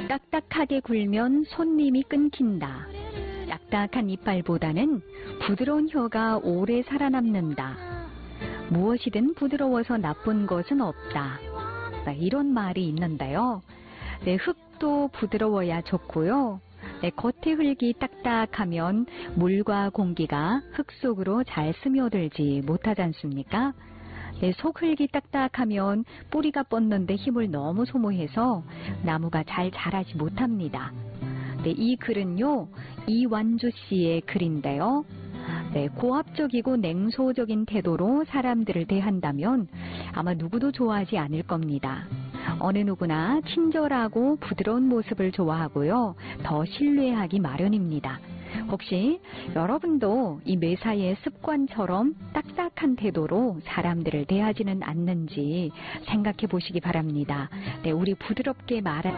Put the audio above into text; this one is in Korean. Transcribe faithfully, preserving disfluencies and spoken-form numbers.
딱딱하게 굴면 손님이 끊긴다. 딱딱한 이빨보다는 부드러운 혀가 오래 살아남는다. 무엇이든 부드러워서 나쁜 것은 없다. 이런 말이 있는데요. 네, 흙도 부드러워야 좋고요. 네, 겉의 흙이 딱딱하면 물과 공기가 흙 속으로 잘 스며들지 못하지 않습니까? 네, 속흙이 딱딱하면 뿌리가 뻗는데 힘을 너무 소모해서 나무가 잘 자라지 못합니다. 네, 이 글은요, 이완주 씨의 글인데요. 네, 고압적이고 냉소적인 태도로 사람들을 대한다면 아마 누구도 좋아하지 않을 겁니다. 어느 누구나 친절하고 부드러운 모습을 좋아하고요. 더 신뢰하기 마련입니다. 혹시 여러분도 이 매사의 습관처럼 딱딱한 태도로 사람들을 대하지는 않는지 생각해 보시기 바랍니다. 네, 우리 부드럽게 말하